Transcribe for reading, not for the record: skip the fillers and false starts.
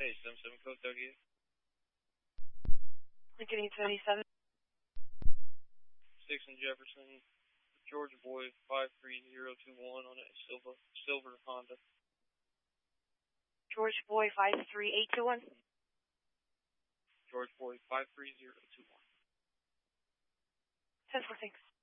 Hey, 77 code 38. Lincoln 877. 6 in Jefferson, Georgia Boy 53021 on a silver Honda. George Boy 53821. George Boy 53021. 10-4, thanks.